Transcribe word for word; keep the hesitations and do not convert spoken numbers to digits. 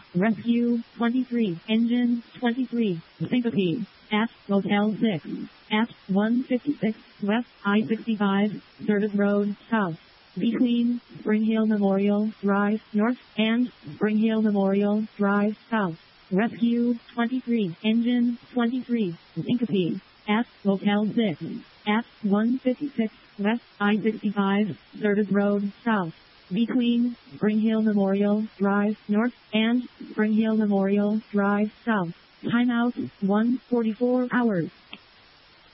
Rescue twenty-three. Engine twenty-three. Syncope. At Motel six. At one fifty-six West I sixty-five, Service Road, South. Between Spring Hill Memorial Drive, North, and Spring Hill Memorial Drive, South. Rescue twenty-three. Engine twenty-three. Syncope. At Motel six. At one fifty-six West I sixty-five, Service Road, South. Between Spring Hill Memorial Drive, North, and Spring Hill Memorial Drive, South. Timeout one forty-four hours.